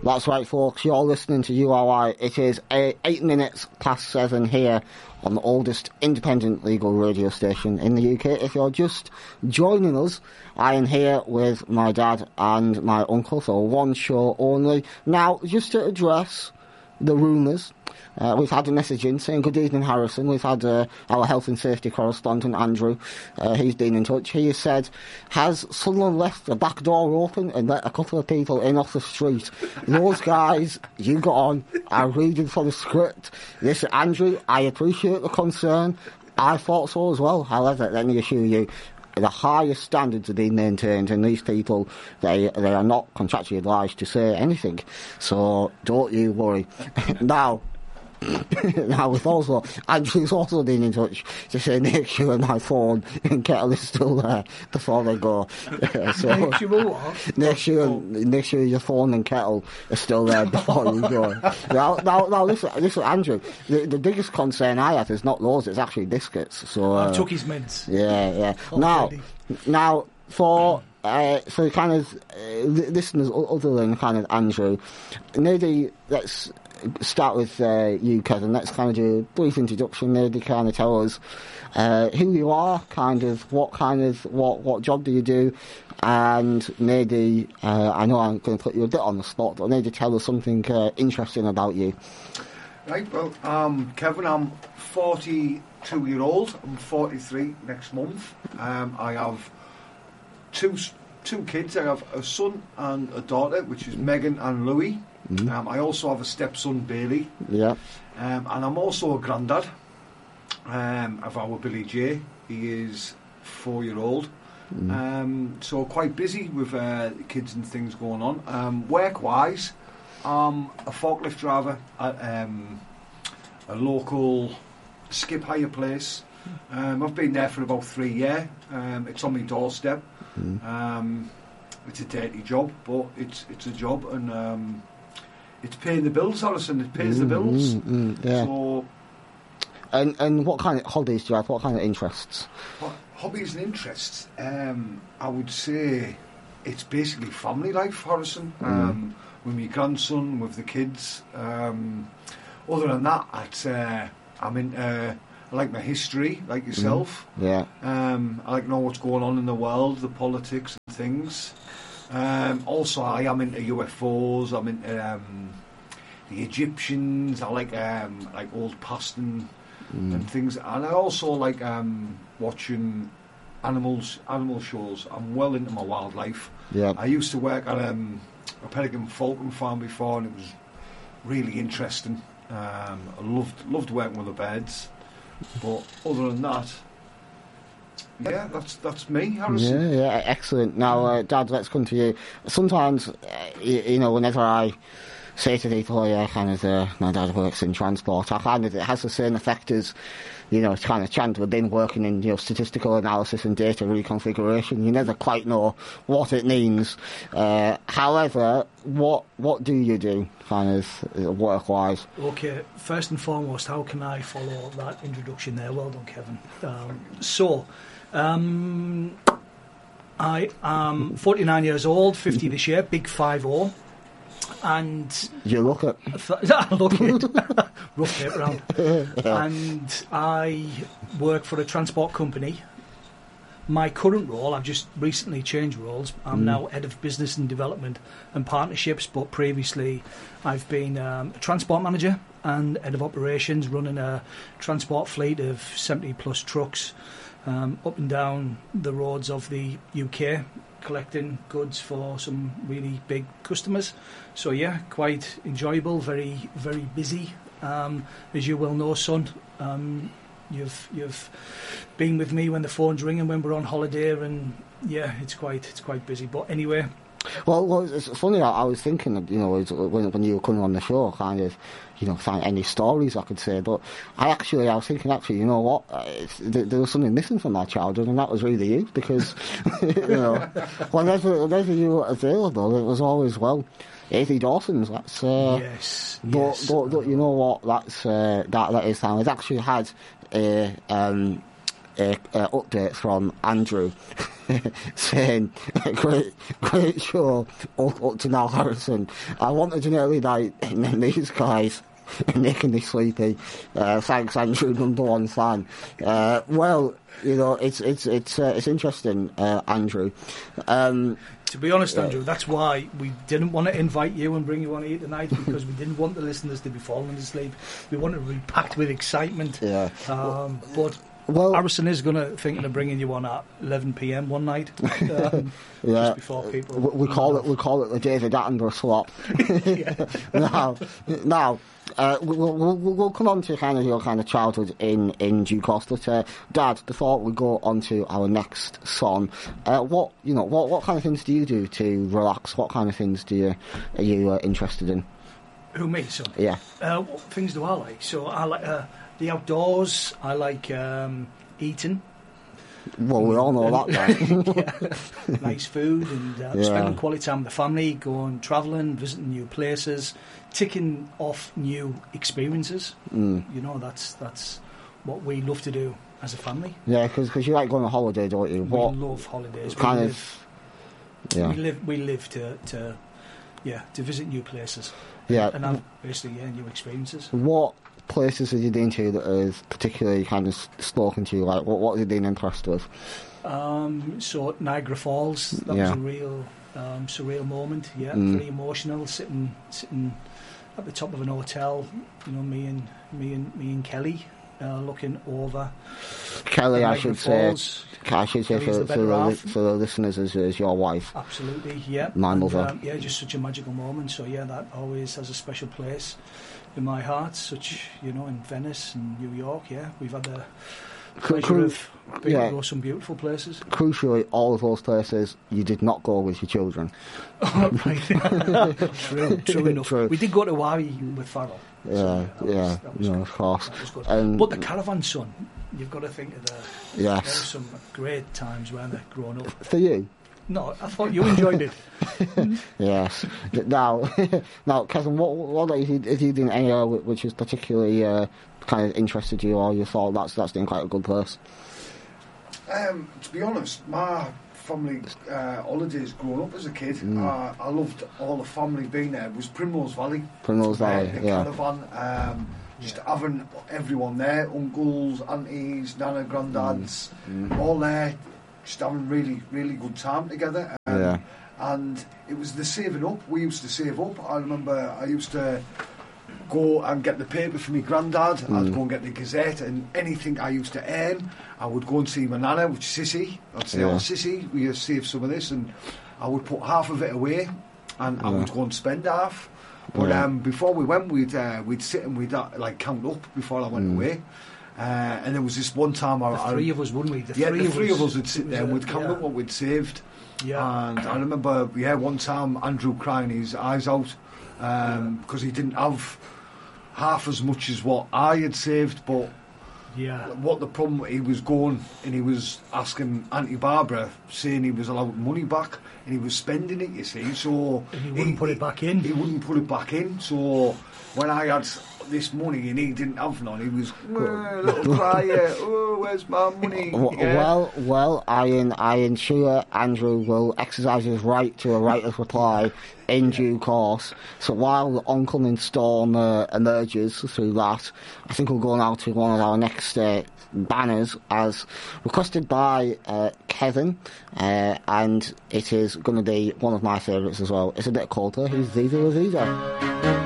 That's right, folks. You're listening to URI. It is 8 minutes past 7 here on the oldest independent legal radio station in the UK. If you're just joining us, I am here with my dad and my uncle, so one show only. Now, just to address the rumours, we've had a message in saying, good evening, Harrison. We've had our health and safety correspondent, Andrew. He's been in touch. He has said, has someone left the back door open and let a couple of people in off the street? Those guys, you got on, are reading from the script. Listen, Andrew, I appreciate the concern. I thought so as well. However, let me assure you, the highest standards are being maintained, and these people, they are not contractually obliged to say anything. So don't you worry. Now, with also, Andrew's also been in touch to say make sure my phone and kettle is still there before they go. So make sure your phone and kettle are still there before you go. Now listen, Andrew. The biggest concern I have is not those; it's actually biscuits. So I've took his mints. Yeah. Now for kind of listeners other than kind of Andrew, maybe let's start with you, Kevin. Let's kind of do a brief introduction. Maybe kind of tell us who you are, what job do you do, and maybe I know I'm going to put you a bit on the spot, but maybe tell us something interesting about you. Right. Well, Kevin, I'm 42-year-old. I'm 43 next month. I have two kids. I have a son and a daughter, which is Megan and Louis. Mm-hmm. I also have a stepson, Bailey. Yeah. And I'm also a granddad of our Billy J. He is 4-year-old. Mm-hmm. So quite busy with kids and things going on. Work-wise, I'm a forklift driver at a local skip hire place. I've been there for about 3 years. It's on my doorstep. Mm-hmm. It's a dirty job, but it's a job, and it's paying the bills, Harrison. It pays the bills. Yeah. So, and what kind of hobbies do you have? What kind of interests? Hobbies and interests. I would say it's basically family life, Harrison. With my grandson, with the kids. Other than that, I like my history, like yourself. Yeah. I like to know what's going on in the world, the politics and things. Also, I am into UFOs. I'm into the Egyptians. I like old past and things. And I also like watching animal shows. I'm well into my wildlife. Yeah. I used to work at a Pelican Falcon farm before, and it was really interesting. I loved working with the birds. But other than that, yeah, that's me, Harrison. Yeah, excellent. Now, Dad, let's come to you. Sometimes, whenever I say to people, my dad works in transport, it has the same effect as, it's kind of Chandler been working in, statistical analysis and data reconfiguration. You never quite know what it means. However, what do you do, kind of, work-wise? Okay, first and foremost, how can I follow that introduction there? Well done, Kevin. I am 49 years old, 50 this year, big 5-0. And you look it. I look it. Rough it round. Yeah. And I work for a transport company. My current role, I've just recently changed roles. I'm now head of business and development and partnerships, but previously I've been a transport manager and head of operations, running a transport fleet of 70 plus trucks up and down the roads of the UK, collecting goods for some really big customers. So yeah, quite enjoyable, very, very busy. As you well know, son, you've been with me when the phone's ringing, when we're on holiday, and yeah, it's quite busy. But anyway. Well, it's funny. I was thinking, when you were coming on the show, kind of, find any stories I could say. But I was thinking, you know what? There was something missing from my childhood, and that was really you, because, whenever you were available, it was always, Avie Dawson's. That's yes. But you know what? That is time. I've actually had update from Andrew saying, great show up to now, Harrison. I wanted an early night and then these guys making me sleepy. Thanks, Andrew, #1 fan. Well, you know, it's interesting, Andrew. To be honest, Andrew, that's why we didn't want to invite you and bring you on here tonight, because we didn't want the listeners to be falling asleep. We wanted to be packed with excitement. Yeah. But Harrison is thinking of bringing you on at 11 p.m. one night, yeah. just before people. We call it the David Attenborough slop. Now. We'll come on to kind of your kind of childhood in due course. But Dad, before we go on to our next song, what kind of things do you do to relax? What kind of things are you interested in? Who, me, son? Yeah. What things do I like? So I like the outdoors. I like eating. Well, we all know that. Yeah. Nice food and spending quality time with the family, going travelling, visiting new places, ticking off new experiences. You know, that's what we love to do as a family. Yeah, because you like going on holiday, don't you? We love holidays. We live to visit new places. Yeah, and have basically new experiences. What places have you been to that is particularly kind of spoken to you? Like, what have you been impressed with? So Niagara Falls, that was a real surreal moment. Yeah, very emotional. Sitting at the top of an hotel, you know, me and Kelly looking over. Kelly, I should say for the listeners, is your wife. Absolutely, yeah. My mother. Just such a magical moment. So yeah, that always has a special place in my heart. Such, you know, in Venice and New York. Yeah, we've had the pleasure of being to go some beautiful places. Crucially, all of those places you did not go with your children. Oh, right. True enough. True. We did go to Hawaii with Farrell. Of course. That was good. But the caravan, son, you've got to think of there were some great times when they're growing up. For you? No, I thought you enjoyed it. Yes. Now, Kevin, what have you done anywhere which is particularly kind of interested you, or you thought that's been quite a good place? To be honest, my family holidays growing up as a kid, I loved all the family being there. It was Primrose Valley. The caravan. Just having everyone there, uncles, aunties, nana, granddads, all there. Just having really, really good time together. And it was the saving up. We used to save up. I remember I used to go and get the paper for my granddad. I'd go and get the Gazette, and anything I used to earn, I would go and see my nana, which is Sissy. I'd say, Sissy, we save some of this, and I would put half of it away, and I would go and spend half. But before we went, we'd sit and we'd count up before I went away. And there was this one time... The three of us, wouldn't we? The three of us would sit there and we'd count up what we'd saved. Yeah. And I remember, one time Andrew crying his eyes out because he didn't have half as much as what I had saved, but what the problem, he was going and he was asking Auntie Barbara, saying he was allowed money back, and he was spending it, you see, so... And he wouldn't put it back in. He wouldn't put it back in, so when I had this money and he didn't have none, he was little crier, where's my money? Well, I ensure Andrew will exercise his right to a right of reply in due course. So while the oncoming storm emerges through that, I think we'll go now to one of our next banners, as requested by Kevin, and it is going to be one of my favourites as well. It's a bit colder. He's Viva La Vida.